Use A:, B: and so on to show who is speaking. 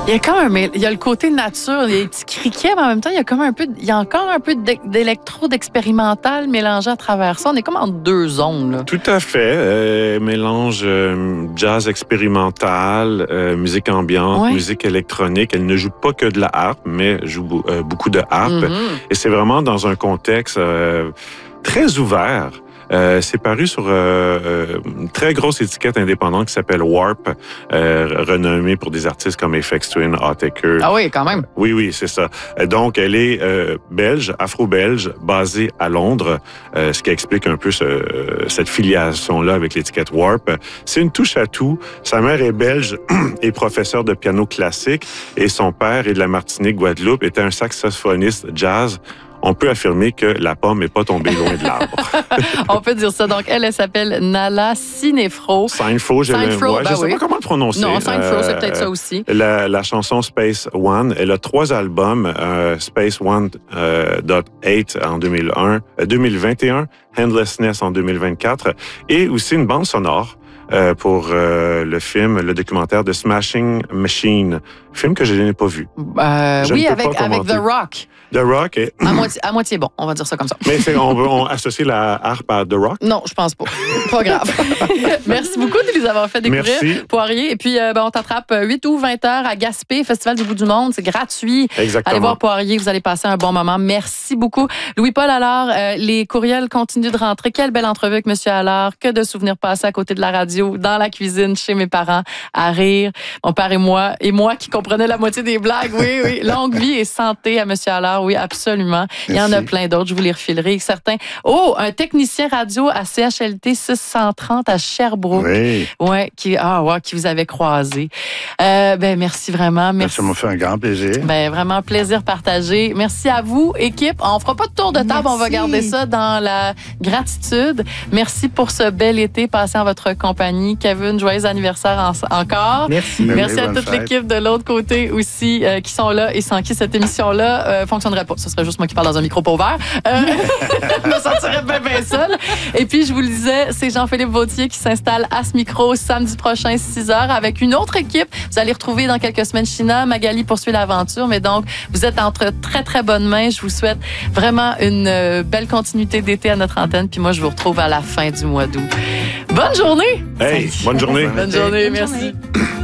A: Il y a comme il y a le côté nature, il y a des petits criquets, mais en même temps, il y a encore un peu d'électro, d'expérimental mélangé à travers ça. On est comme en deux zones, là.
B: Tout à fait. Mélange jazz expérimental, musique ambiante, musique électronique. Elle ne joue pas que de la harpe, mais joue beaucoup de harpe. Mm-hmm. Et c'est vraiment dans un contexte très ouvert. C'est paru sur une très grosse étiquette indépendante qui s'appelle Warp, renommée pour des artistes comme Aphex Twin, Autechre.
A: Ah oui, quand même.
B: Oui, c'est ça. Donc, elle est belge, afro-belge, basée à Londres, ce qui explique un peu cette filiation-là avec l'étiquette Warp. C'est une touche à tout. Sa mère est belge et professeure de piano classique, et son père est de la Martinique, Guadeloupe, était un saxophoniste jazz. On peut affirmer que la pomme n'est pas tombée loin de l'arbre.
A: On peut dire ça. Donc, elle s'appelle Nala Sinefro.
B: Sinefro, je ne sais pas comment le prononcer.
A: Non, Sinefro, c'est peut-être ça aussi.
B: La chanson Space One, elle a 3 albums. Space One.8 en 2021, Handlessness en 2024, et aussi une bande sonore pour le documentaire de Smashing Machine, film que je n'ai pas vu.
A: Oui, avec The Rock.
B: The Rock est...
A: À moitié bon, on va dire ça comme ça.
B: Mais on associe la harpe à The Rock?
A: Non, je pense pas. Pas grave. Merci beaucoup de les avoir fait découvrir.
B: Merci.
A: Poirier. Et puis, on t'attrape 8 ou 20 heures à Gaspé, Festival du bout du monde. C'est gratuit.
B: Exactement.
A: Allez voir Poirier, vous allez passer un bon moment. Merci beaucoup. Louis-Paul Allard, les courriels continuent de rentrer. Quelle belle entrevue avec M. Allard. Que de souvenirs passés à côté de la radio, dans la cuisine, chez mes parents, à rire. Mon père et moi qui comprenais la moitié des blagues. Oui. Longue vie et santé à M. Allard. Oui, absolument. Merci. Il y en a plein d'autres, je vous les refilerai. Certains. Oh, un technicien radio à CHLT 630 à Sherbrooke.
B: Oui.
A: Ouais, qui vous avait croisé. Merci vraiment.
C: Merci. Ça m'a fait un grand plaisir.
A: Vraiment plaisir partagé. Merci à vous, équipe. On fera pas de tour de table, merci. On va garder ça dans la gratitude. Merci pour ce bel été passé en votre compagnie. Kevin, joyeux anniversaire encore.
C: Merci.
A: Merci à toute l'équipe de l'autre côté aussi qui sont là et sans qui cette émission-là fonctionnerait pas. Ce serait juste moi qui parle dans un micro pas ouvert. Je me sentirais bien seule. Et puis, je vous le disais, c'est Jean-Philippe Vautier qui s'installe à ce micro samedi prochain, 6h, avec une autre équipe. Vous allez retrouver dans quelques semaines China. Magali poursuit l'aventure. Mais donc, vous êtes entre très, très bonnes mains. Je vous souhaite vraiment une belle continuité d'été à notre antenne. Puis moi, je vous retrouve à la fin du mois d'août. Bonne journée!
B: Hey, bonne journée!
A: Bonne journée, merci.